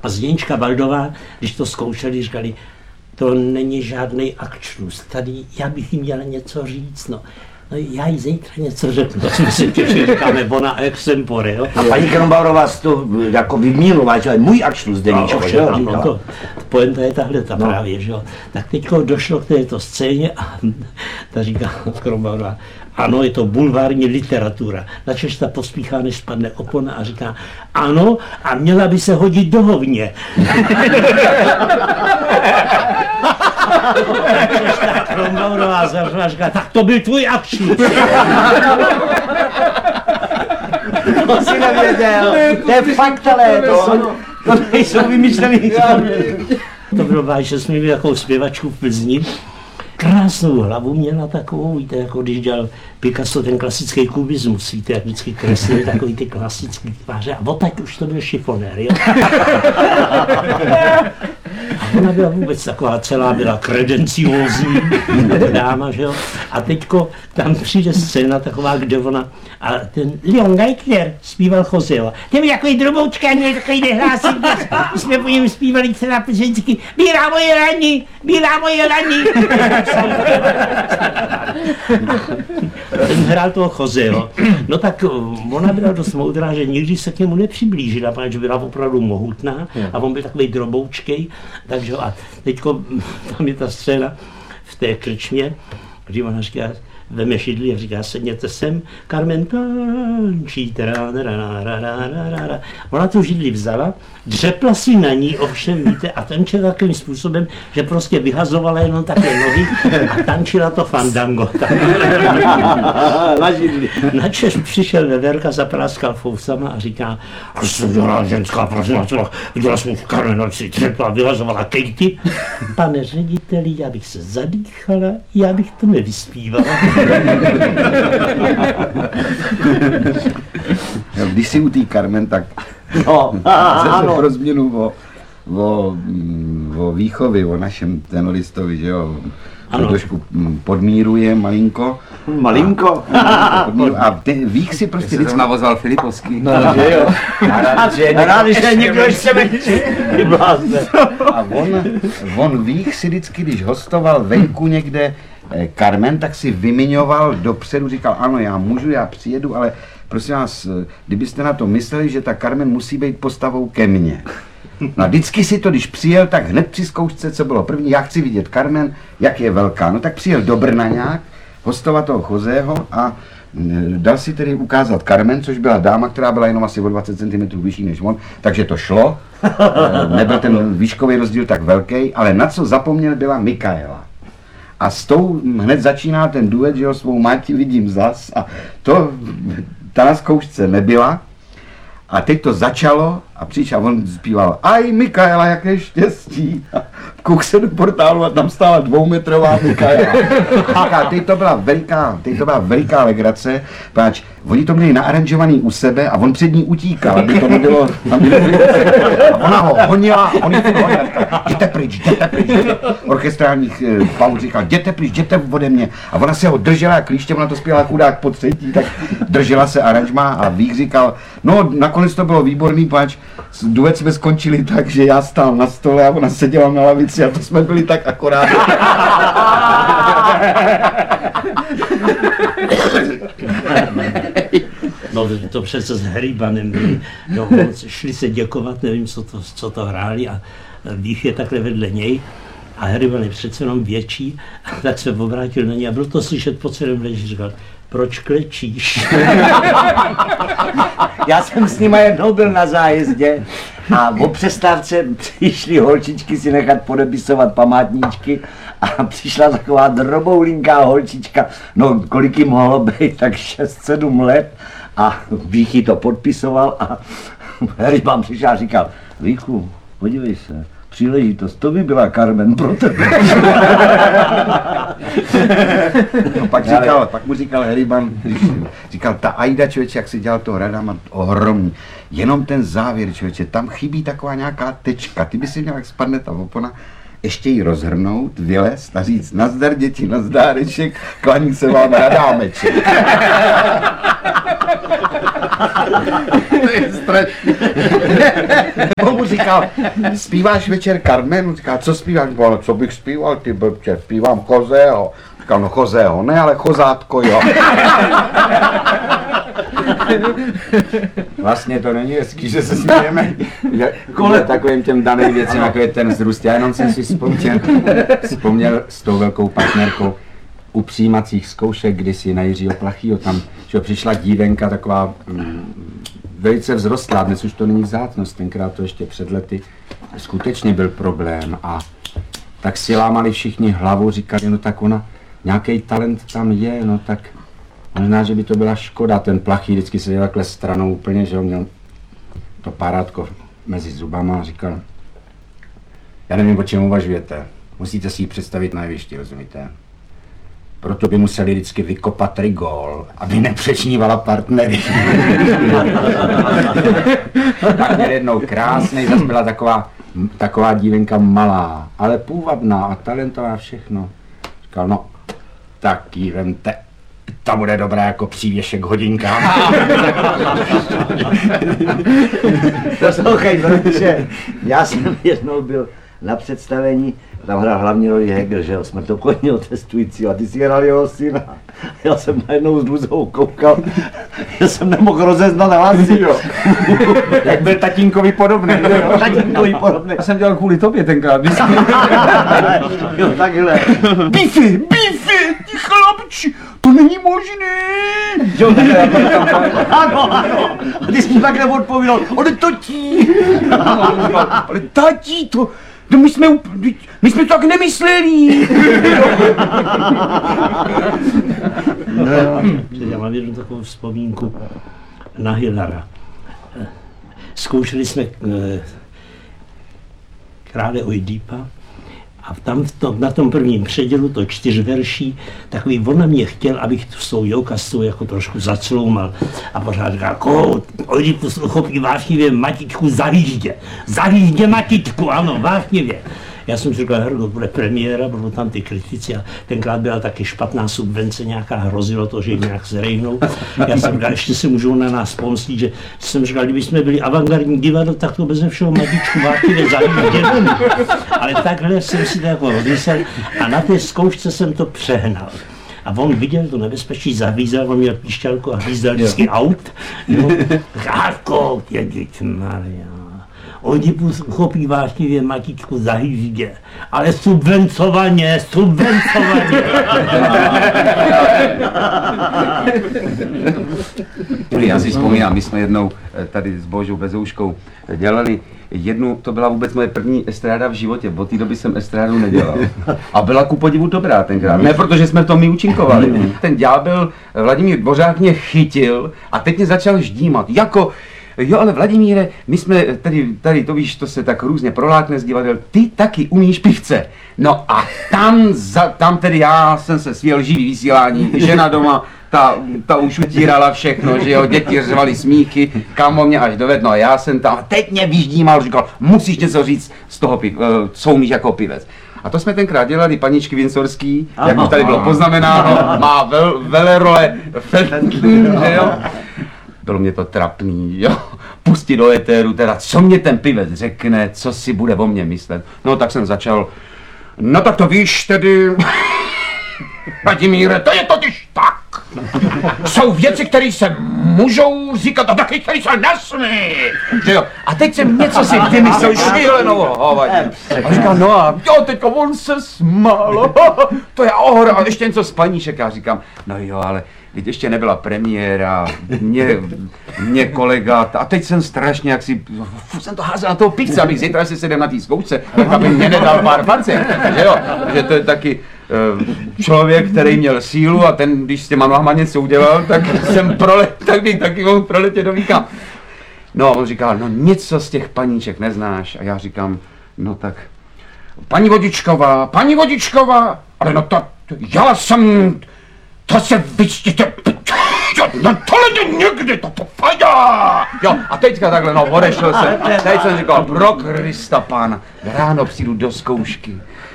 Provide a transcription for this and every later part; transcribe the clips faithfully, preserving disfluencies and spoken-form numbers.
A Zděníčka Baldová, když to zkoušeli, říkali, to není žádný akčnus, tady já bych jim měla něco říct, no. No já jí zítra něco řeknu, to jsme si těšili, říkáme ona extempore, jo. A paní Krombauerová to jako vymílila, že můj akčnus Zdeníček, že jo? No, to, poenta je tahle ta no. právě, že jo. Tak teďko došlo k této scéně a ta říká Krombauerová, ano, je to bulvární literatura. Načež ta pospíchá, než spadne opona a říká, ano, a měla by se hodit do hovně. Načež ta Krombauerová zavřela a říká, tak to byl tvůj akčnus. To si nevěděl, to je fakt, ale to, jsou, to nejsou vymyšlený. To bylo báj, že jsme měli takovou zpěvačku v Plzni. Krásnou hlavu měla takovou, víte, jako když dělal Picasso ten klasický kubismus, víte, jak vždycky kreslili takový ty klasický tváře a odtaď už to byl šifonér, jo. A ona byla vůbec taková celá, byla kredenciózní dáma, že jo. A teďko tam přijde scéna taková, kde ona, a ten Leon Geithner zpíval Joseho. Ten byl takový droboučka, měl takový nehlásný hlas. My jsme po něm zpívali celá plzeňsky, bílá moje raní, bílá moje raní. Ten hrál toho Joseho. No tak ona byla dost moudrá, že nikdy se k němu nepřiblížila, protože byla opravdu mohutná a on byl takový droboučkej. Takže a teďko tam je ta scéna v té krčmě, kdy ona říká, veme šidli a říká, sedněte sem, Carmen tančí, ona tu židli vzala, dřepla si na ní, ovšem víte, a tančila takovým způsobem, že prostě vyhazovala jenom také nohy a tančila to fandango. Na židli. Načež přišel Veverka, zapráskal fousama a říká, až jsem dělala ženská pražná, viděla jsem v Carmenoci, dřepla, vyhazovala Katie. Pane řediteli, já bych se zadýchala, já bych to nevyspívala. Když si u té Carmen, tak no, ano. Pro změnu o, o, o výchově, o našem tenoristovi, že jo, to trošku podmíruje malinko. Malinko? A, a ten Vích si prostě vždycky navozval Filipovský. No, že jo. Rád, že někdo ještě menší. A on, on Vích si vždycky, když hostoval venku někde Carmen, tak si vymiňoval dopředu, říkal, ano, já můžu, já přijedu, ale prosím vás, kdybyste na to mysleli, že ta Carmen musí být postavou ke mně. No a vždycky si to, když přijel, tak hned při zkoušce, co bylo první, já chci vidět Carmen, jak je velká. No tak přijel do Brna nějak, hostovat toho Joseho a dal si tedy ukázat Carmen, což byla dáma, která byla jenom asi o dvacet centimetrů vyšší než on, takže to šlo. Nebyl ten výškový rozdíl tak velký, ale na co zapomněl, byla Mikaela. A s tou hned začíná ten duet, že jo, svou máti vidím zas a to ta na zkoušce nebyla. A teď to začalo a přišel a on zpíval, aj Mikaela, jaké štěstí. A kouk se do portálu a tam stála dvoumetrová Mikaela. A teď to byla veliká, teď to byla veliká legrace, páč, oni to měli naaranžovaný u sebe a on před ní utíkal, aby to nebylo, a ona ho honila, on ji honila, jděte pryč, jděte pryč, orchestrálních eh, pauz říkal, jděte pryč, jděte ode mě. A ona se ho držela klíštěm, ona to zpěvala chudák po třetí, tak držela se aranžma a Vích říkal, no nakonec to bylo výborný, páč, duet jsme skončili tak, že já stál na stole a ona seděla na lavici a to jsme byli tak akorát. No to přece s Heribanem, no, šli se děkovat, nevím, co to, co to hráli a Vích je takhle vedle něj a Heriban je přece jenom větší, a tak se obrátil na něj a bylo to slyšet po celém leži, říkal, proč klečíš? Já jsem s nima jednou byl na zájezdě a o přestávce přišly holčičky si nechat podepisovat památníčky a přišla taková droboulinká holčička, no kolik jí mohlo být, tak šest sedm let a Víchy to podpisoval a Heriban přišel a říkal, Víchu, podívej se, příležitost, to by byla Carmen pro tebe. No, pak, říkal, pak mu říkal Heriban, říkal, ta Aida, člověče, jak si dělal toho Radama, ohromný. Jenom ten závěr, člověče, tam chybí taková nějaká tečka. Ty by si měl, jak spadne ta opona, ještě ji rozhrnout, vylézt a říct, nazdar děti, nazdáreček, klaní se vám na dámeček. To je strašný. On mu říkal, zpíváš večer Carmen? On říkal, co zpíváš? No, co bych zpíval, ty blbče, zpívám Chozého. Říkal, no Chozého, ne, ale Chozátko, jo. Vlastně to není hezký, že se smějeme kvůli takovým těm daným věcem, jako je ten vzrůst. Já jenom jsem si vzpomněl, vzpomněl s tou velkou partnerkou u přijímacích zkoušek kdysi na Jiřího Plachýho, tam že přišla dívenka taková mm, velice vzrostlá, dnes už to není vzácnost, tenkrát to ještě před lety skutečně byl problém a tak si lámali všichni hlavu, říkali, no tak ona, nějaký talent tam je, no tak možná, že by to byla škoda, ten Plachý vždycky seděl takhle stranou úplně, že on měl to parátko mezi zubama a říkal, já nevím, o čem uvažujete, musíte si ji představit na jevišti, rozumíte? Proto by museli vždycky vykopat rigol, aby nepřečnívala partnery. Tak měl jednou krásnej, zase byla taková, taková dívenka malá, ale půvabná a talentová všechno. Říkal, no, tak ji vemte. Ta bude dobrá jako přívěšek hodinka. Poslouchej, protože já jsem jednou byl na představení, tam hrál hlavní roli Hegel, že jo, smrtokodního testujícího, a ty si hrál jeho syna. Já jsem najednou s Luzou koukal, že jsem nemohl rozeznat hlasy, jo. Jak byl tatínkovi podobný, jo, tatínkovi podobný. Já jsem dělal kvůli tobě tenkrát, jo, takhle. Bifi, bifi, ti chlapči, to není možné. Jo, takhle, ano, ano. A ty jsi mu takhle odpověděl, ale tatí. Ale tatí, to... No my jsme, my jsme to tak nemysleli. No, já mám jednu takovou vzpomínku na Hillara. Zkoušeli jsme Krále Oidipa a tam v tom, na tom prvním předělu, to čtyřverší, takový, on na mě chtěl, abych s tou joukastou jako trošku zacloumal. A pořád říkal, kout, Oidip to chopí vášnivě Matičku za hýždě. Za hýždě Matičku, ano, vášnivě. Já jsem si říkal, Hergo, bude premiéra, budou tam ty kritici a tenkrát byla taky špatná subvence nějaká, hrozilo to, že jim nějak zrejnou. Já jsem říkal, ještě se můžou na nás pomstit, že jsem říkal, kdyby jsme byli avantgardní divadlo, tak to beze všeho Matičku vášnivě za hýždě. Ale takhle jsem si to jako rozmyslel a na té zkoušce jsem to přehnal. A on viděl to nebezpečí, zavízal, on měl píšťalku a hvízdal vždycky aut. Řádko, ježišmarja. Oidipus uchopí vášnivě Matičku za hýždě, ale subvencovaně, subvencovaně. Já si vzpomínám, my jsme jednou tady s Božou Bezouškou dělali jednu, to byla vůbec moje první estráda v životě, od té doby jsem estrádu nedělal. A byla ku podivu dobrá tenkrát, ne protože jsme v tom my účinkovali. Ten ďábel Vladimír Dvořák mě chytil a teď mě začal ždímat, jako jo, ale Vladimíre, my jsme tady, tady to víš, to se tak různě prolákne z divadel, ty taky umíš pivce. No a tam, za, tam tedy já jsem se svěl živý vysílání, žena doma, ta, ta už utírala všechno, že jo, děti řvali smíchy, kámo mě až dovedno a já jsem tam, teď mě vyždímal, říkal, musíš něco říct z toho, piv, co umíš jako pivec. A to jsme tenkrát dělali paničky Vincorský, jak už tady bylo poznamenáno, má vel, velerole, že jo. Bylo mě to trapný, jo, pustit do éteru, teda co mě ten pivec řekne, co si bude o mně myslet. No tak jsem začal, no tak to víš tedy, Vladimíre, to je totiž tak. Jsou věci, které se můžou říkat a taky, které se nesmí, že jo. A teď jsem něco si vymyslel šílenou hovadí. A říkal, no a jo, teďka on se smál, to je ohra, a ještě něco z paníšek, já říkám, no jo, ale teď ještě nebyla premiéra, mě, mě kolega, a teď jsem strašně jak si, furt jsem to házel na toho pizza, abych zítra si sedem na té zkoušce, tak aby mě nedal pár facek, že jo, že to je taky člověk, který měl sílu a ten, když s těma nohama něco udělal, tak jsem prolet, tak bych taky mohl proletět do víka. No on říkal, no něco z těch paníček neznáš a já říkám, no tak, paní Vodičková, paní Vodičková, ale no to, já jsem, to se vyčtěte, no tohle jde někdy, to to padá. Jo, a teďka takhle, no odešel jsem, teď jsem říkal, pro Krista pána, ráno přijdu do zkoušky.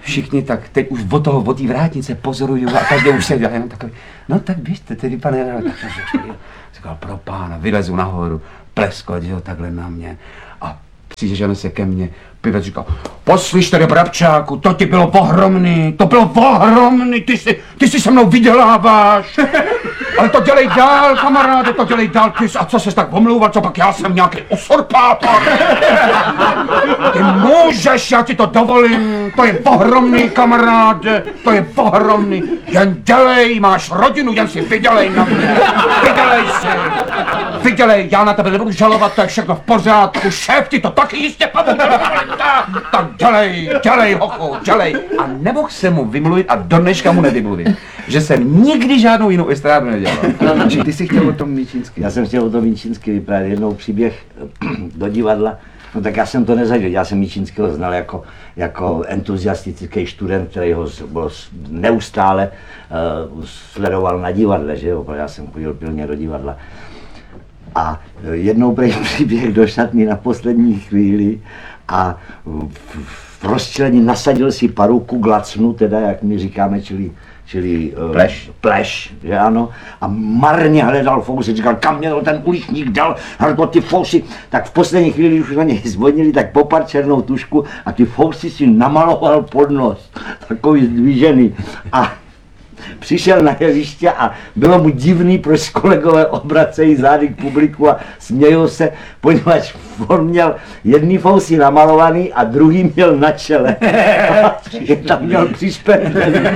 všichni tak teď už od toho, od té vrátnice pozorují a každý už se dělá jenom takový, no tak běžte tedy, pane Hrál, říkal, pro pána, vylezu nahoru, pleskot, že jo, takhle na mě a přijde žena se ke mně, pivec říkal, poslyš tady brabčáku, to ti bylo ohromný, to bylo ohromný, ty si, ty si se mnou vyděláváš, ale to dělej dál, kamaráde, to dělej dál, ty jsi, a co ses tak omlouval, co pak já jsem nějaký usurpátor, ty můžeš, já ti to dovolím, to je ohromný, kamaráde, to je ohromný, jen dělej, máš rodinu, jen si vydělej na mě, vydělej si, vydělej, já na tebe nebudu žalovat, to je všechno v pořádku, šéf ti to taky jistě pomůže, tak dělej, dělej, hochu, dělej. A nemohl se mu vymluvit a do dneška mu nevymluvit, že jsem nikdy žádnou jinou estrádu nedělal. Ty jsi chtěl o tom Míčinsky. Já jsem chtěl o tom Míčinsky vyprávět jednou příběh do divadla. No tak já jsem to nezažil, já jsem Míčinského znal jako, jako entuziastický student, který ho neustále uh, sledoval na divadle, že jo, protože já jsem chodil pilně do divadla. A jednou prej příběh do šatny na poslední chvíli a v, v rozčilení nasadil si paruku glacnu, teda jak my říkáme, čili, čili pleš. pleš, že ano, a marně hledal fousy, říkal, kam mě to ten uličník dal, hledal ty fousy, tak v poslední chvíli, už na něj zvonili, tak popar černou tušku a ty fousy si namaloval pod nos, takový zdvížený. A přišel na jeviště a bylo mu divný, proč kolegové obracejí zády k publiku a smějou se, poněvadž on měl jedný fousy namalovaný a druhý měl na čele. Je tam měl přišpen.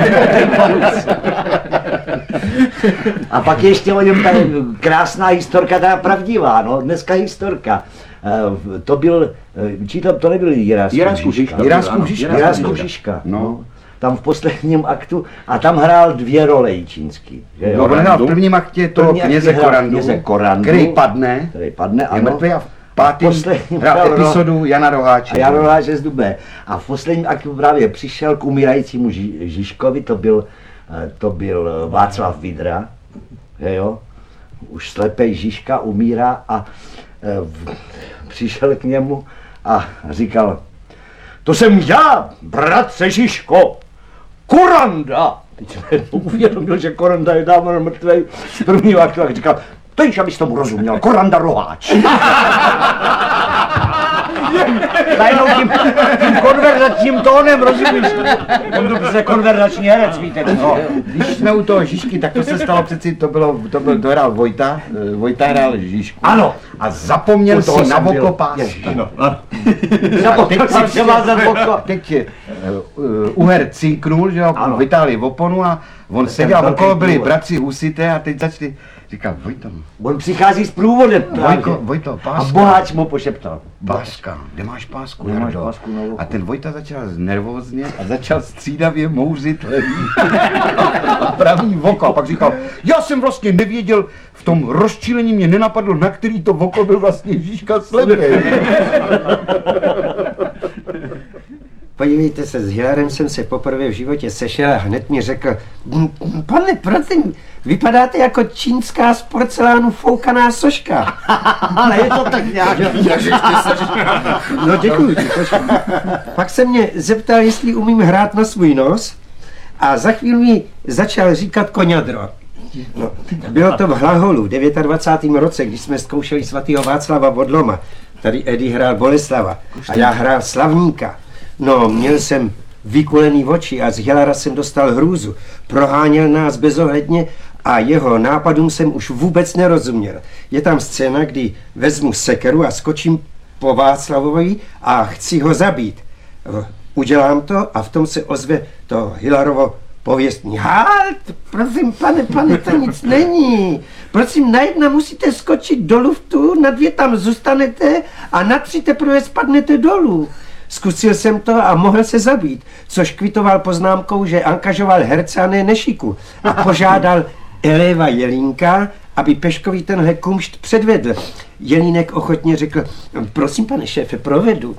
A pak ještě o něm tady krásná historka, ta pravdivá, no, dneska historka. To byl, či to, to nebyl Jiráskův Žižka. Jiráskův Žižka. No. Tam v posledním aktu a tam hrál dvě role Jičínský. No, on hrál v prvním aktě toho kněze Korandu, kněze Korandu, který padne, který padne je mrtvý a v pátým hrál epizodu Jana Roháče. A Jan Roháče z Dubé. A v posledním aktu právě přišel k umírajícímu Ži, Žižkovi, to byl, to byl Václav Vidra, že jo? Už slepej Žižka umírá a v, přišel k němu a říkal, to jsem já, bratře Žižko, Koranda! Teď jsem uvědomil, že Koranda je dávno mrtvej z prvního aktu a říkal, to již, abys tomu rozuměl, Koranda Roháč. Najednou tím, tím konverzačním tónem, rozumíš? On dobře konverzační herec, víte. No, když jsme u toho Žižky, tak to se stalo přeci, to bylo, to byl, to hrál Vojta, Vojta hrál Žižku. Ano. A zapomněl si na voko pásky. Zapomněl si převázat voko. Teď uh, Uher cinknul, že jo, vytáhli oponu a on seděl okolo, byli bratři husité a teď začali, říkal, Vojto. On přichází s průvodem. Vojko, Vojto, páska. A boháč mu pošeptal. Páska, kde máš pásku, kde máš Jardo? pásku na A ten Vojta začal nervózně a začal střídavě mouřit levý a pravý voko. A pak říkal, já jsem vlastně nevěděl, v tom rozčílení mě nenapadlo, na který to voko byl vlastně Žižka slepý. Podívejte se, s Hilarem jsem se poprvé v životě sešel a hned mi řekl, pane, prosím, vypadáte jako čínská z porcelánu foukaná soška. Ale je to tak nějak. No děkuji. Pak se mě zeptal, jestli umím hrát na svůj nos a za chvíli mi začal říkat koňadro. No, bylo to v Hlaholu v dvacátém devátém roce, když jsme zkoušeli svatého Václava Vodloma. Tady Eddie hrál Boleslava a já hrál Slavníka. No, měl jsem vykulený oči a z Hilara jsem dostal hrůzu. Proháněl nás bezohledně a jeho nápadům jsem už vůbec nerozuměl. Je tam scéna, kdy vezmu sekeru a skočím po Václavovi a chci ho zabít. Udělám to a v tom se ozve to Hilarovo pověstní. Halt, prosím, pane, pane, to nic není. Prosím, na jedna musíte skočit do luftu, na dvě tam zůstanete a na tři teprve spadnete dolů. Zkusil jsem to a mohl se zabít, což kvitoval poznámkou, že angažoval herce a ne nešiku a požádal Eléva Jelínka, aby Peškovi tenhle kumšt předvedl. Jelínek ochotně řekl, prosím, pane šéfe, provedu.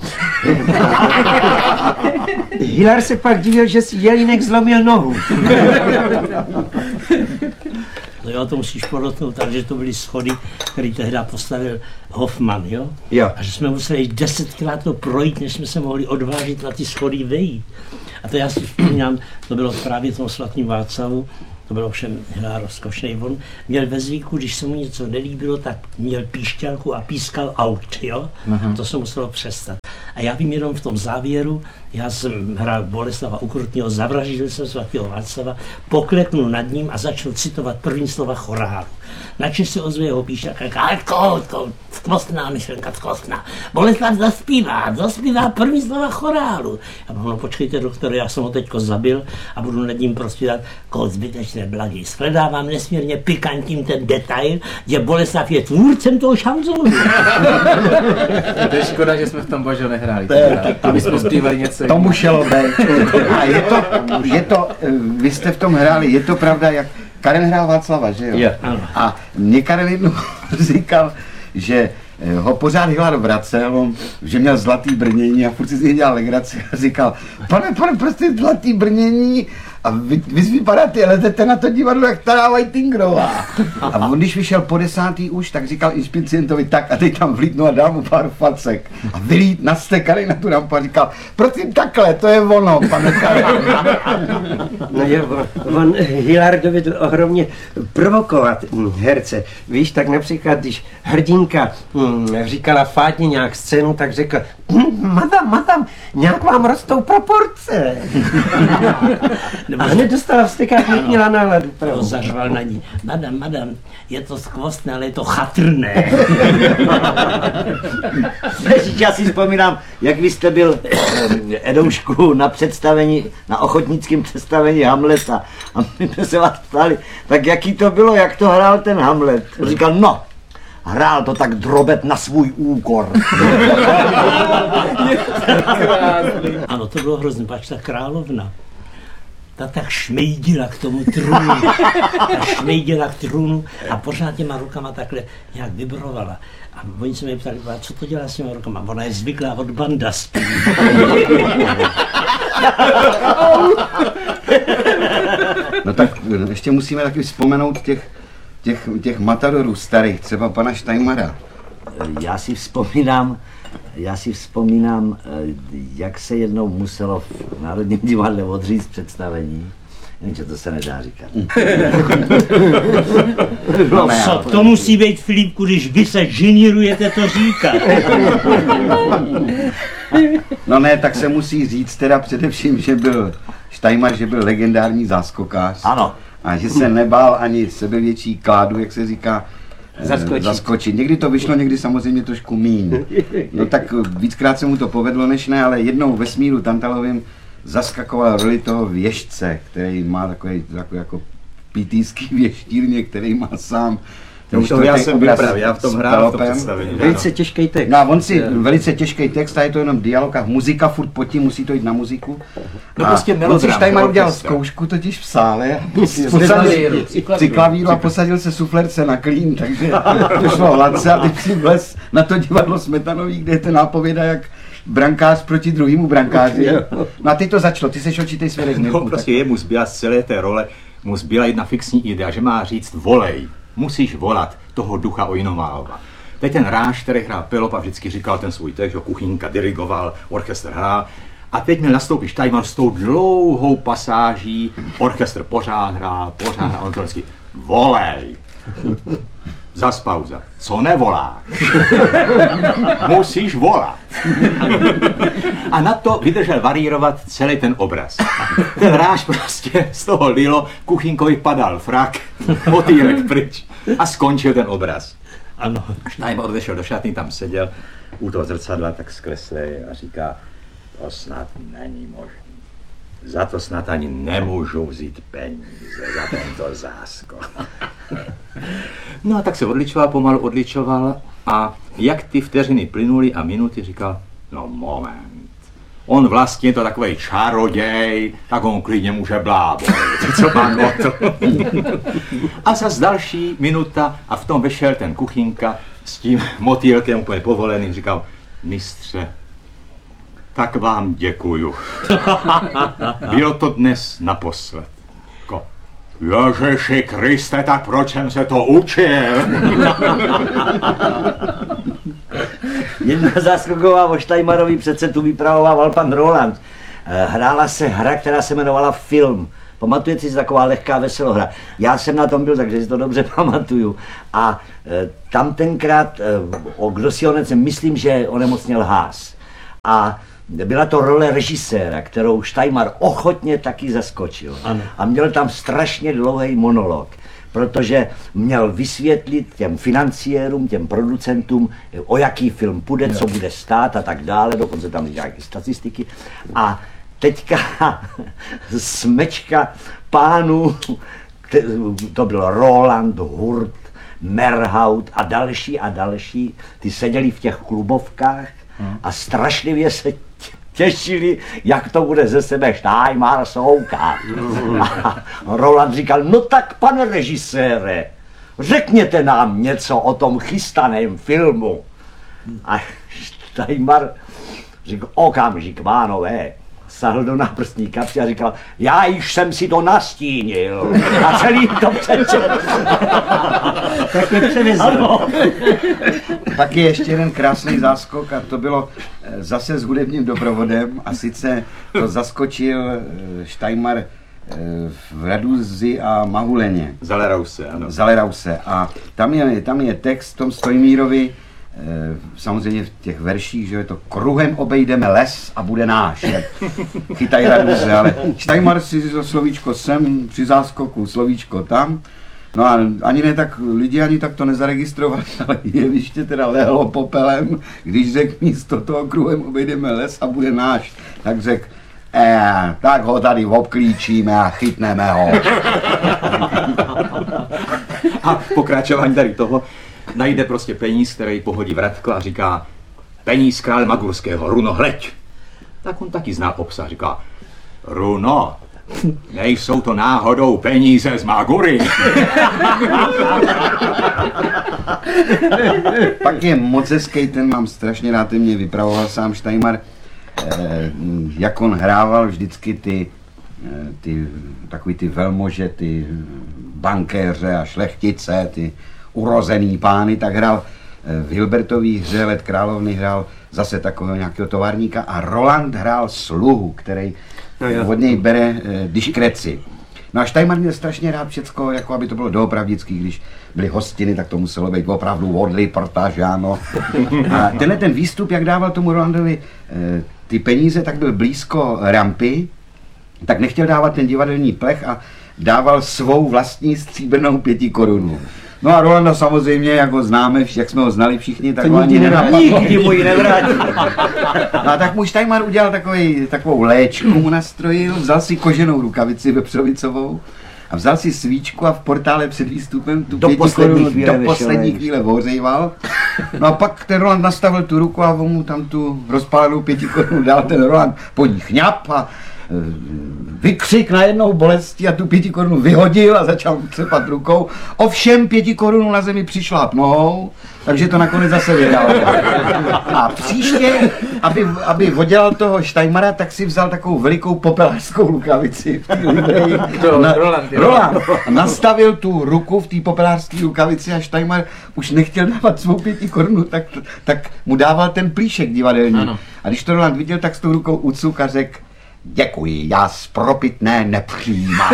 Hilar se pak divil, že si Jelínek zlomil nohu. To jo, to musíš podotknout, takže to byly schody, které tehdy postavil Hoffman, jo? Jo. A že jsme museli desetkrát to projít, než jsme se mohli odvážit na ty schody vejít. A to já si vzpomínám, to bylo právě v tom svatým Václavu, to bylo všem hra rozkošnej. On měl ve zvyku, když se mu něco nelíbilo, tak měl píšťalku a pískal aut, jo? Uh-huh. To se muselo přestat. A já vím jenom v tom závěru, já jsem hrál Boleslava Ukrutního, zavraždil jsem svatého Václava, pokleknul nad ním a začal citovat první slova chorálu. Načež se ozve jeho píšťalka, říká, ale kout, kout, skvostná myšlenka, skvostná. Boleslav zaspívá, zaspívá první slova chorálu. A no počkejte, doktore, já jsem ho teďko zabil a budu nad ním prostřídat kout zbytečné blagy. Shledávám nesmírně pikantním ten detail, že Boleslav je tvůrcem toho šanzonu. To je škoda, že jsme v tom bože nehráli. Aby jsme zpívali něco. To muselo být. A je to, je to, vy jste v tom hráli, je to pravda, jak Karen hrál Václava, že jo? Jo. A mě Karen jednou říkal, že ho pořád Hilár vracel, on, že měl zlatý brnění a furt si z něj dělal legraci a říkal, pane, pane, prostě zlatý brnění a vy, vy vypadáte, lezete na to divadlo jak Tará Whitingrová. A on, když vyšel po desátý už, tak říkal inspicientovi tak a teď tam vlítnu a dal mu pár facek. A vylít nastekali na tu rampu a říkal, prosím takhle, to je ono, pane Karen. No jo, on, on Hilár dovedl ohromně provokovat herce. Víš, tak například, když hrdinka hm, říkala Fátě nějak scénu, tak řekl, hm, madam, madam, nějak vám rostou proporce. A hned dostala vztekák, měla náladu. To zařval na ní. Madam, madam, je to skvostné, ale je to chatrné. Já si vzpomínám, jak vy jste byl Edoušku na představení, na ochotnickém představení Hamleta. A my jsme se vás ptali, tak jaký to bylo, jak to hrál ten Hamlet? Říkal, no, hrál to tak drobet na svůj úkor. Ano, to bylo hrozně, pač ta královna. Ta tak šmejdila k tomu trůnu, ta šmejdila k trůnu a pořád těma rukama takhle nějak vibrovala. A oni se mě ptali, co to dělá s těma rukama? Ona je zvyklá od bandastů. No tak ještě musíme taky vzpomenout těch, těch, těch matadorů starých, třeba pana Štajmara. Já si vzpomínám, já si vzpomínám, jak se jednou muselo v Národním divadle odříct představení. Jenže to se nedá říkat. No, co to musí být, Filipku, když vy se ženírujete to říkat. No ne, tak se musí říct teda především, že byl Štajmar, že byl legendární záskokář. Ano. A že se nebál ani sebevětší kládu, jak se říká, Zaskočit. zaskočit. Někdy to vyšlo, někdy samozřejmě trošku míň. No tak víckrát se mu to povedlo, než ne, ale jednou ve Smíru Tantalovým zaskakoval roli toho věštce, který má takový, takový jako pitýský věštírně, který má sám. To to já jsem byl právě, já v tom hrál v tom představení. Velice těžký text. No a on si velice těžký text, a je to jenom dialog a muzika furt pod tím, musí to jít na muziku. No a prostě melodram, on si Štajmar udělal orchestr. zkoušku totiž v sále a klavíru, posadil při klavíru a posadil se suflerce na klín, takže to šlo hladce a teď si vlez na to divadlo Smetanový, kde je ten nápověda jak brankář proti druhému brankáři. No a teď to začalo, ty seš očitej svědek. No prostě jemu zbyla z celé té role, mu zbyla jedna fixní idea, že má říct volej, musíš volat toho ducha Ojnomálova. Teď ten Ráš, který hrál Pelopa, vždycky říkal ten svůj text, že Kuchýnka dirigoval, orchestr hrál. A teď měl nastoupit Štajmar s tou dlouhou pasáží, orchestr pořád hrál, pořád hrál, on to vždycky volej. Zas pauza. Co nevoláš? Musíš volat. A na to vydržel varírovat celý ten obraz. Ten Ráš prostě z toho lilo, Kuchýnkovi padal frak, motýlek pryč a skončil ten obraz. Ano. Štajmar odešel do šatny, tam seděl u toho zrcadla tak skleslej a říká, to snad není možné. Za to snad ani nemůžu vzít peníze, za tento záskok. No a tak se odličoval, pomalu odličoval a jak ty vteřiny plynuly a minuty, říkal, no moment, on vlastně je to takovej čaroděj, tak on klidně může blábit, co mám o to. A zas další minuta a v tom vešel ten Kuchýnka s tím motýlkem úplně povolený, říkal, mistře, tak vám děkuju. Bylo to dnes naposled. Ko, Ježiši Kriste, tak proč jsem se to učil? Jedna záskoková o Steinmarovi přece tu vypravoval pan Roland. Hrála se hra, která se jmenovala Film. Pamatujete si, taková lehká veselohra. Já jsem na tom byl, takže si to dobře pamatuju. A e, tam tenkrát, e, o, kdo si onec, myslím, že onemocněl Haas. A byla to role režiséra, kterou Steinmar ochotně taky zaskočil. Ano. A měl tam strašně dlouhý monolog, protože měl vysvětlit těm financiérům, těm producentům, o jaký film půjde, co bude stát a tak dále, dokonce tam nějaké statistiky. A teďka smečka pánů, to byl Roland, Hurt, Merhaut a další a další, ty seděli v těch klubovkách a strašlivě se těšili, jak to bude ze sebe Steinmar soukat. A Roland říkal, no tak pane režisére, řekněte nám něco o tom chystaném filmu. A Steinmar říkal, okamžik, pánové, sáhl do náprstní kapsy a říkal, já již jsem si to nastínil a celý to přečetl. Tak mě převezl. Pak je ještě jeden krásný záskok a to bylo zase s hudebním doprovodem a sice to zaskočil Steinmar v Raduzi a Mahuleně. Zalerause, ano. Zalerause. A tam je, tam je text v tom Stojmírovi, samozřejmě v těch verších, že je to kruhem obejdeme les a bude náš. Chytaj Raduze, ale Steinmar si to slovíčko sem, při záskoku slovíčko tam. No a ani ne tak, lidi ani tak to nezaregistrovali, ale jeviště teda lehlo popelem, když řekl místo toho kruhem obejdeme les a bude náš, tak řekl, eh, tak ho tady obklíčíme a chytneme ho. A pokračování tady toho, najde prostě peníz, který pohodí vratkla a říká, peníz krále Magurského, Runo, hleď. Tak on taky znal obsah, říká, Runo, nejsou to náhodou peníze z Magury. Pak je moc hezký, ten mám strašně rád, ten mě vypravoval sám Steinmar, eh, jak on hrával vždycky ty, eh, ty takový ty velmože, ty bankéře a šlechtice, ty urozený pány, tak hrál eh, v Hilbertový hře Let královny hrál zase takového nějakého továrníka a Roland hrál sluhu, který no od něj bere eh, diskreci. No a Steinmar měl strašně rád všecko, jako aby to bylo doopravdický, když byly hostiny, tak to muselo být opravdu odli, protože ano. A tenhle ten výstup, jak dával tomu Rolandovi e, ty peníze, tak byl blízko rampy, tak nechtěl dávat ten divadelní plech a dával svou vlastní stříbrnou pěti korunu. No a Rolanda samozřejmě, jak ho známe, jak jsme ho znali všichni, tak to ho ani nenapadlo. nikdy mu ji nevrátí. No a tak mu Steinmar udělal takový, takovou léčku, mu nastrojil, vzal si koženou rukavici vepřovicovou a vzal si svíčku a v portále před výstupem tu Do pěti poslední korun chvíle do poslední chvíle ohřejval. No a pak ten Roland nastavil tu ruku a on mu tam tu rozpálenou pěti korunu dal, ten Roland po ní chňap a vykřik najednou bolesti a tu pěti korunu vyhodil a začal třepat rukou. Ovšem pěti korunu na zemi přišla nohou, takže to nakonec zase vydal. A příště, aby, aby odělal toho Steinmara, tak si vzal takovou velikou popelářskou rukavici v té libreji. Na, Roland, Roland nastavil tu ruku v té popelářské rukavici a Steinmar už nechtěl dávat svou pěti korunu, tak, tak mu dával ten plíšek divadelní. Ano. A když to Roland viděl, tak s tou rukou ucuk a řekl, děkuji, já spropitné nepřijímám.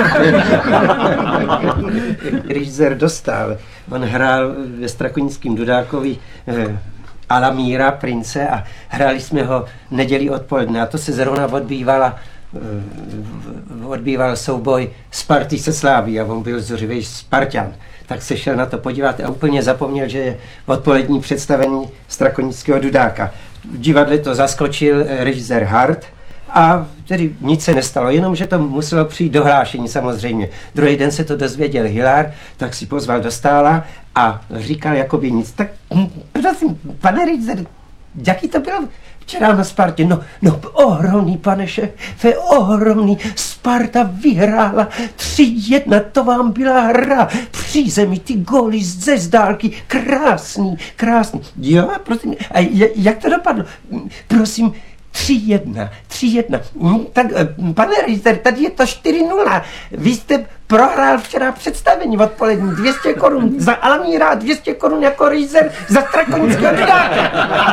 Režisér Dostál, on hrál ve Strakonickém Dudákovi eh, Alamíra, prince, a hráli jsme ho neděli odpoledne a to se zrovna odbývala eh, odbýval souboj Sparty se Sláví a on byl zuřivý Spartan. Tak se šel na to podívat a úplně zapomněl, že je odpolední představení Strakonického Dudáka. V divadle to zaskočil eh, režisér Hart. A tedy nic se nestalo, jenom že to muselo přijít do hlášení samozřejmě. Druhý den se to dozvěděl Hilár, tak si pozval Dostála a říkal jakoby nic. Tak prosím, pane režisér, jaký to bylo včera na Spartě? No, no ohromný, pane šéfe, ohromný. Sparta vyhrála tři jedna, to vám byla hra. Přízemí, ty góly ze zdálky, krásný, krásný. Jo, prosím, a jak to dopadlo? Prosím, tři jedna, tři jedna. Tak, pane režisér, tady je to čtyři nula. Vy jste prohrál včera představení odpolední, dvě stě korun za Alamíra, dvě stě korun jako režisér za Strakonického diváka.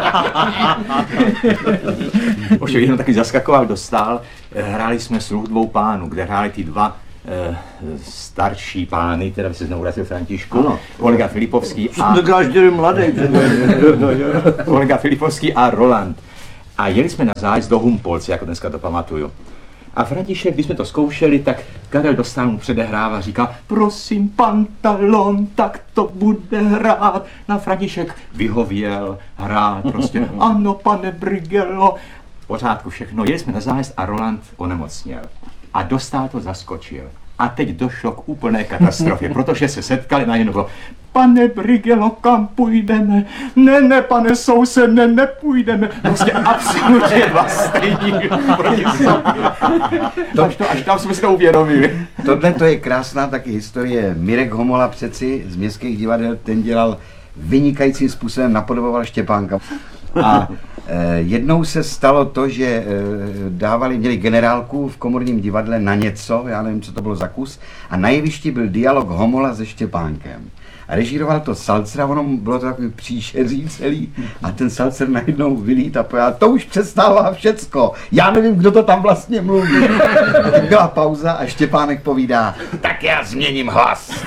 Už jenom taky zaskakoval do stál. Hráli jsme Sluh dvou pánů, kde hráli ty dva eh, starší pány, teda by se znovu vrátil Františku, ano. Olga Filipovský a... Každý mladý. Olga Filipovský a Roland. A jeli jsme na zájezd do Humpolce, jako dneska to pamatuju. A František, když jsme to zkoušeli, tak Karel Dostál mu předehrává a říká: prosím, pantalon, tak to bude hrát. Na František vyhověl, hrál prostě: ano, pane Brigelo. V pořádku všechno, jeli jsme na zájezd a Roland onemocněl. A Dostál to zaskočil. A teď došlo k úplné katastrofě, protože se setkali na jedno: pane Brigelo, kam půjdeme? Ne, ne, pane soused, ne, nepůjdeme. Prostě absolutně dva stejní proti sobě. Až, to, až tam jsme si to uvědomili. Tohle to je krásná taky historie. Mirek Homola přeci z městských divadel, ten dělal vynikajícím způsobem, napodoboval Štěpánka. A e, jednou se stalo to, že e, dávali, měli generálku v Komorním divadle na něco, já nevím, co to bylo za kus, a na jevišti byl dialog Homola se Štěpánkem. A režíroval to Salcer a ono bylo to takový příšeří celý a ten Salcer najednou vylít a pojá: to už přestává všecko, já nevím, kdo to tam vlastně mluví. Byla pauza a Štěpánek povídá: tak já změním hlas.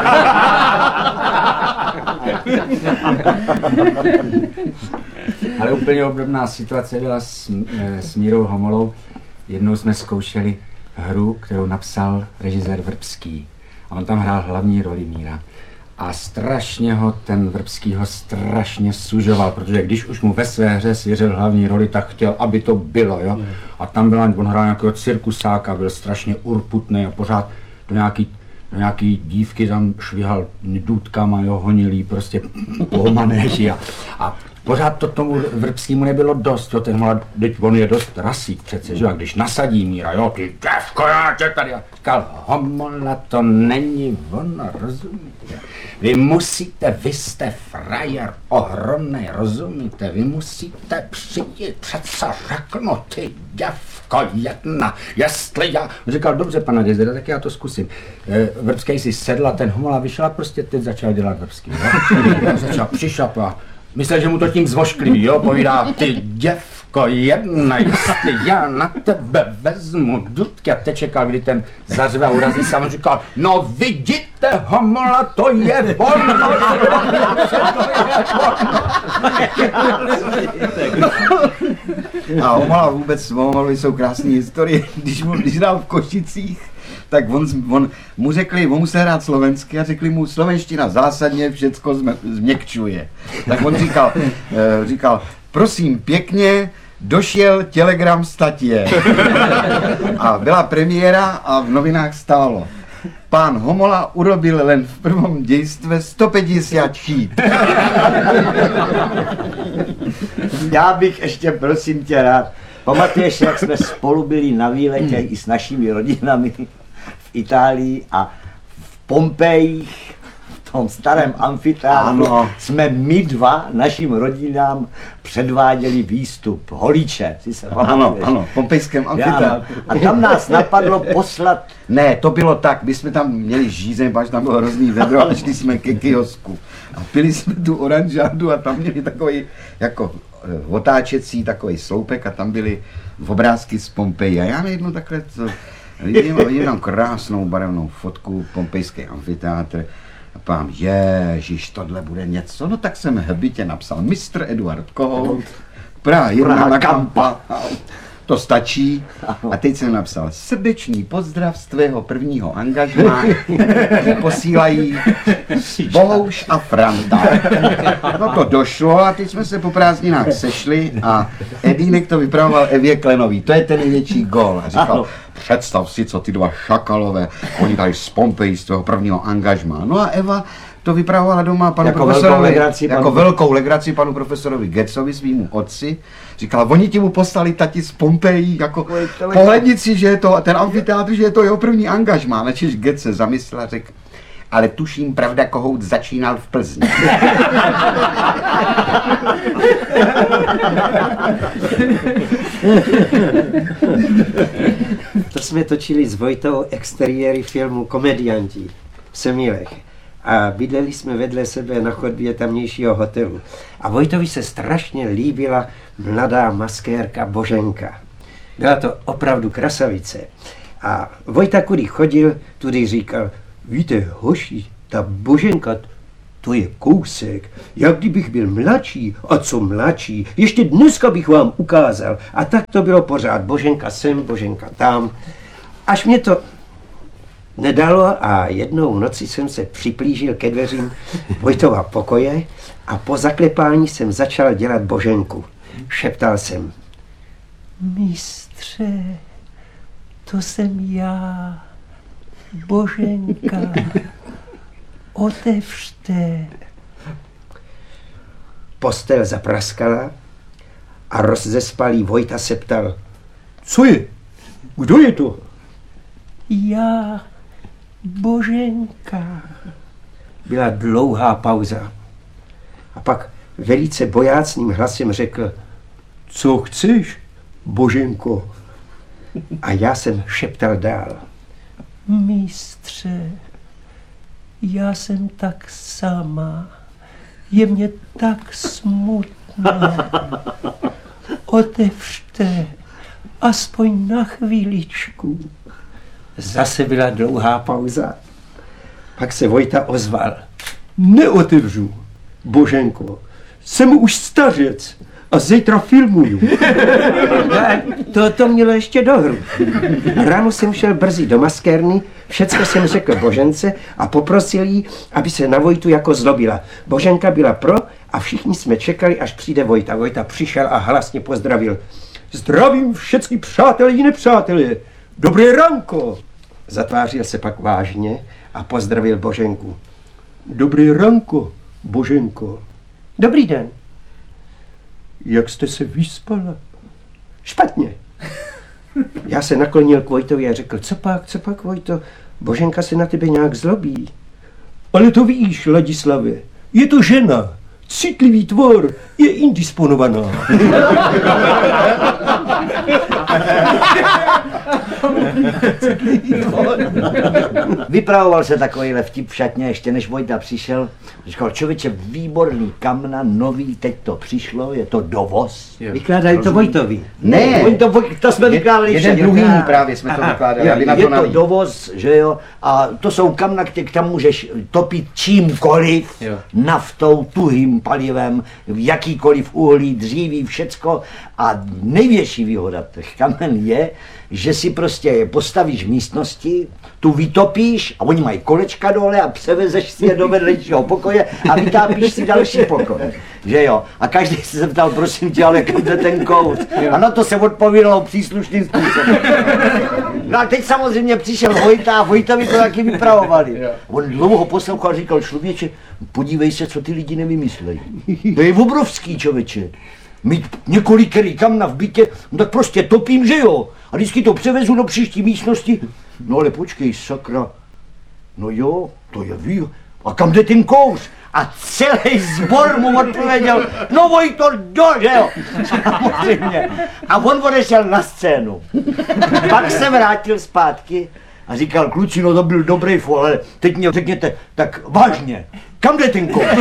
Ale úplně obdobná situace byla s, s Mírou Homolou. Jednou jsme zkoušeli hru, kterou napsal režisér Vrbský. A on tam hrál hlavní roli Míra. A strašně ho ten Vrbský ho strašně sužoval, protože když už mu ve své hře svěřil hlavní roli, tak chtěl, aby to bylo, jo. A tam byla, on hrál nějakého cirkusáka, byl strašně urputný a pořád do nějaký, do nějaký dívky tam švihal důtkama, jo, honilý prostě po manéži a, a pořád to tomu Vrbskému nebylo dost, jo, ten mlad, teď on je dost rasík přece, že, a když nasadí Míra, jo, ty děvko, já tě tady, a říkal: Homola, to není ono, rozumíte? Vy musíte, vy jste frajer ohromnej, rozumíte? Vy musíte přijít, přece řeknu, ty děvko jedna, jestli já... Říkal: dobře, pane Dezera, tak já to zkusím. E, Vrbský si sedl a ten Homola vyšel a prostě teď začal dělat Vrbský, jo? Začal přišapovat. Myslel, že mu to tím zvošklivý, jo, povídá: ty děvko jedna, jestli já na tebe vezmu dudky. A teď čekal, kdy ten zařve a urazí se, a on říkal: no vidíte, Homola, to je ono, A Homola vůbec, Homolovi jsou krásné historie, když mu, když dal v Košicích, tak on, on mu řekli, on musel hrát slovensky a řekli mu: slovenština zásadně všecko změkčuje. Tak on říkal, e, říkal: prosím pěkně, došel telegram statě. A byla premiéra a v novinách stálo: pán Homola urobil len v prvom dějstve sto padesát chýb. Já bych ještě, prosím tě, rád. Pamatuješ, jak jsme spolu byli na výletě i s našimi rodinami v Itálii a v Pompejích, v tom starém amfiteátru, ano. Jsme my dva našim rodinám předváděli výstup Holíče, si se pamatuješ? Ano, ano, v pompejském amfiteátru. A tam nás napadlo poslat... Ne, to bylo tak, my jsme tam měli žízeň, až tam bylo hrozný vedro a šli jsme ke kiosku. A pili jsme tu oranžádu a tam měli takový jako otáčecí takový sloupek a tam byly obrázky z Pompeji. A já najednou takhle to, vidím, vidím tam krásnou barevnou fotku, pompejský amfiteátr. A pám, ježiš, tohle bude něco. No tak jsem hbitě napsal mistr Eduard Kohout, Praha jedna na Kampa. To stačí. A teď jsem napsal: srdečný pozdrav z tvého prvního angažmá. Posílají Bohouš a Franta. No to došlo a teď jsme se po prázdninách sešli a Edínek to vypravoval Evě Klenový. To je ten největší gól. A říkal: představ si, co ty dva šakalové, oni tady z Pompeji, z tvého prvního angažmá. No a Eva to vypravovala doma panu jako profesorovi, velkou legraci, jako panu... velkou legraci panu profesorovi Getzovi, svýmu otci. Říkala: oni ti mu poslali tati z Pompeji, jako pohlednici, že je to ten amfiteátr, že je to jeho první angažmá. Načež Getz se zamyslel a řekl: ale tuším, pravda, Kohout začínal v Plzni. To jsme točili s Vojtou exteriéry filmu Komedianti v Semílech. A bydleli jsme vedle sebe na chodbě tamnějšího hotelu. A Vojtovi se strašně líbila mladá maskérka Boženka. Byla to opravdu krasavice. A Vojta, kudy chodil, tudy říkal, víte, hoši, ta Boženka, to je kousek, jak kdybych byl mladší, a co mladší, ještě dneska bych vám ukázal. A tak to bylo pořád, Boženka sem, Boženka tam. Až mě to nedalo a jednou v noci jsem se připlížil ke dveřím Vojtova pokoje a po zaklepání jsem začal dělat Boženku. Šeptal jsem, mistře, to jsem já, Boženka, otevřte. Postel zapraskala a rozzespalý Vojta se ptal, co je? Kdo je to? Já, Boženka. Byla dlouhá pauza. A pak velice bojácným hlasem řekl, co chceš, Boženko? A já jsem šeptal dál. Mistře, já jsem tak sama, je mě tak smutné. Otevřte, aspoň na chvíličku. Zase byla dlouhá pauza. Pak se Vojta ozval. Neotevřu, Boženko, jsem už stařec a zítra filmuju. to, to mělo ještě dohru. Ráno jsem šel brzy do maskérny, všecko jsem řekl Božence a poprosil jí, aby se na Vojtu jako zlobila. Boženka byla pro a všichni jsme čekali, až přijde Vojta. Vojta přišel a hlasně pozdravil. Zdravím všechny přátelé i nepřátelé. Dobré ranko. Zatvářil se pak vážně a pozdravil Boženku. Dobré ranko, Boženko. Dobrý den. Jak jste se vyspala? Špatně. Já se naklonil k Vojtovi a řekl, co pak, co pak, Vojto, Boženka se na tebe nějak zlobí. Ale to víš, Ladislavě, je to žena, citlivý tvor, je indisponovaná. Vypravoval se takovýhle vtip v šatně, ještě než Vojta přišel. Říkal, člověče, výborný kamna, nový, teď to přišlo, je to dovoz. Vykládají to Vojtovi. Ne, Oni to, to jsme vykládali Jeden však. druhý právě jsme to vykládali, aby na Je to to navíc. dovoz, že jo, a to jsou kamna, které tam můžeš topit čímkoliv, Jo. naftou, tuhým palivem, jakýkoliv uhlí, dříví, všecko. A největší výhoda těch kamen je, že si prostě postavíš v místnosti, tu vytopíš a oni mají kolečka dole a převezeš si je do vedlejšího pokoje a vytápíš si další pokoj. Že jo? A každý se zeptal, prosím tě, ale kam jde ten kouř? A na to se odpovídalo příslušným způsobem. No a teď samozřejmě přišel Vojta a Vojtovi to taky vypravovali. On dlouho poslouchal a říkal, člověče, podívej se, co ty lidi nevymyslejí. To je obrovský, člověče. Mít několikerý kamna v bytě, no tak prostě topím, že jo? A vždycky to převezu do příští místnosti. No ale počkej, sakra. No jo, to je ví. A kam jde ten kouř? A celý sbor mu odpověděl, no Vojto, do, že jo? Samozřejmě. A on odešel na scénu. Pak se vrátil zpátky a říkal, kluci, no to byl dobrý fol, ale teď mě řekněte, tak vážně, kam jde ten kouř?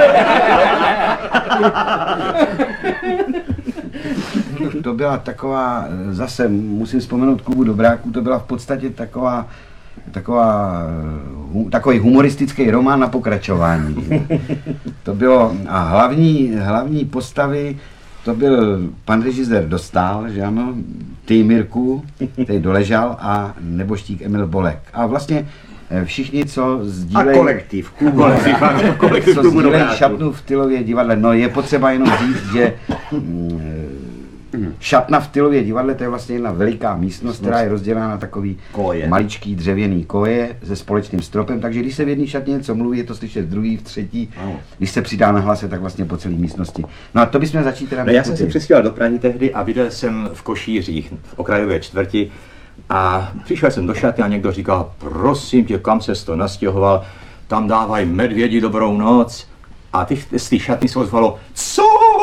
To byla taková, zase musím vzpomenout Kubu Dobráků, to byla v podstatě taková, taková, hu, takový humoristický román na pokračování. To bylo, a hlavní, hlavní postavy, to byl pan režisér Dostál, že ano, ty Mirku, který doležal, a neboštík Emil Bolek. A vlastně všichni, co sdílejí... A kolektiv. Kolektiv, ano, kolektiv co Kubu sdílejí Dobráků. šatnu v Tylově divadle. No je potřeba jenom říct, že mm, šatna v Tylově divadle, to je vlastně jedna veliká místnost, která je rozdělána na takový Koje. maličký dřevěný koje se společným stropem, takže když se v jedné šatně něco mluví, je to slyšet v druhý, v třetí, když se přidá na hlase, tak vlastně po celé místnosti. No a to bychom začít teda... No, já jsem se přestěhoval do Prahy tehdy a bydlel jsem v Košířích, v okrajové čtvrti, a přišel jsem do šaty a někdo říkal, prosím tě, kam ses to nastěhoval? tam dávají medvědi dobrou noc. A ty z té šatny se ozvalo, co,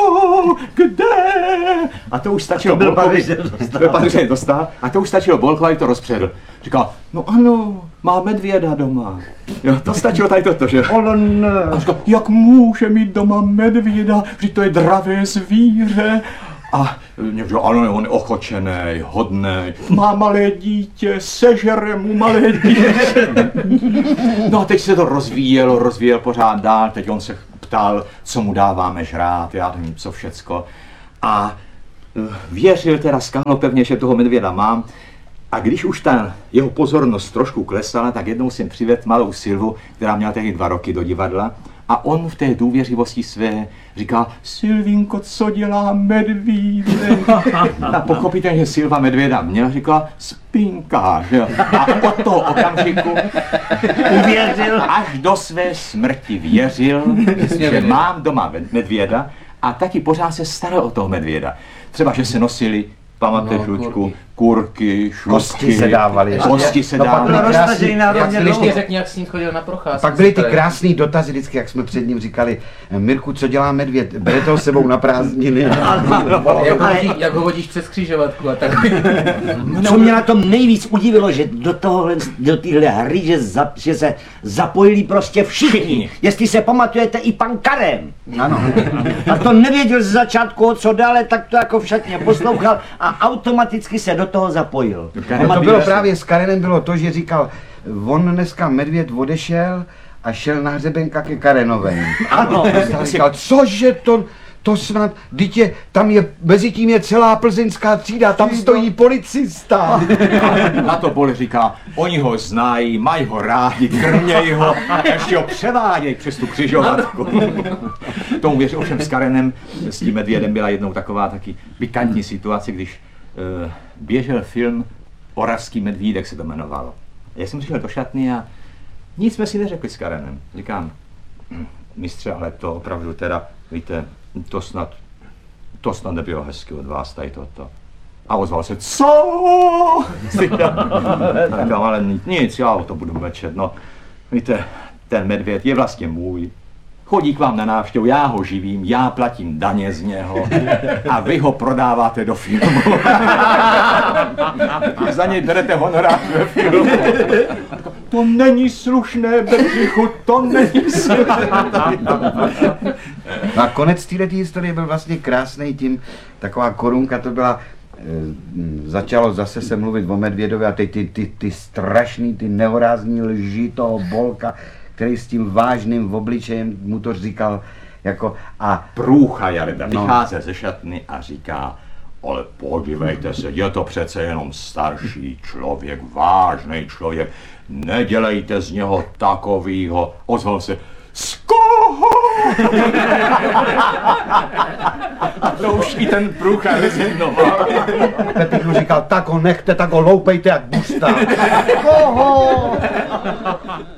kde? A to už stačilo Bolkovi, Patrice dostal, a to už stačilo Bolkovi, to rozpředl. Říkal, no ano, má medvěda doma. Jo, to stačilo tady toto, že? Ale ne. A říkal, jak může mít doma medvěda, že to je dravé zvíře. A někdo, ano, on je ochočený, hodný, má malé dítě, sežere mu malé dítě. No a teď se to rozvíjelo, rozvíjelo pořád dál, teď on se ptal, co mu dáváme žrát, já nevím, co všecko. A věřil teda skalnopevně, že toho medvěda mám. A když už ta jeho pozornost trošku klesala, tak jednou jsem přivedl malou Silvu, která měla tehdy dva roky do divadla. A on v té důvěřivosti své říká, Silvinko, co dělá medvídek? A pochopitelně, že Silva medvěda měla, říkala, spinká, že jo? A od toho okamžiku uvěřil, až do své smrti věřil, že mám doma medvěda a taky pořád se staral o toho medvěda. Třeba, že se nosili, pamatuješ, no, Luďku, kurky, šlupky, kosti se dávaly. Kosti se No, pak dávaly. byly krásný, Jak ještě řekni, jak s ním chodil na procházku. pak byly ty krásný dotazy vždycky, jak jsme před ním říkali, Mirku, co dělá medvěd? Berete ho s sebou na prázdniny? Jak ho, vodí, jak ho vodíš přes křižovatku a tak. Co mě na tom nejvíc udivilo, že do tohohle, do téhle hry, že, za, že se zapojili prostě všichni. Všichni. Jestli se pamatujete, i pan Karem. Ano. A to nevěděl z začátku, o co dále, tak to jako však poslouchal a automaticky se do toho zapojil. No to bylo právě s Karenem bylo to, že říkal, on dneska medvěd odešel a šel na hřebenka ke Karenovej. Ano. A říkal, cože to, to snad, dítě, tam je, mezi tím je celá plzeňská třída, tam stojí policista. Na to Bol říká, oni ho znají, mají ho rádi, krmějí ho a ještě ho převádějí přes tu křižovatku. Tomu věřím, ovšem s Karenem, s tím medvědem byla jednou taková taky pikantní situace, když uh, běžel film Oravský medvídek se to jmenovalo. Já jsem přišel do šatny a nic jsme si neřekli s Karenem. Říkám, mistře, ale to opravdu teda, víte, to snad, to snad nebylo hezky od vás tady toto. A ozval se, co? Říkám, ale nic, já o to budu mlčet, no. Víte, ten medvěd je vlastně můj. Chodí k vám na návštěvu, já ho živím, já platím daně z něho a vy ho prodáváte do filmu. Za něj berete honorář ve filmu. To není slušné, Bedřichu, to není slušné. No a konec této historie byl vlastně krásný tím, taková korunka to byla, e, začalo zase se mluvit o medvědovi a teď ty, ty, ty strašný, ty nehorázní lži toho Bolka, který s tím vážným obličejem mu to říkal jako a Průcha Jarda No. vychází ze šatny a říká, ale podívejte se, je to přece jenom starší člověk, vážný člověk, nedělejte z něho takovýho. Ozval se, z koho? A to už i ten Průcha rezignoval. Petr mu říkal, tak ho nechte, tak ho loupejte jak busta. Koho?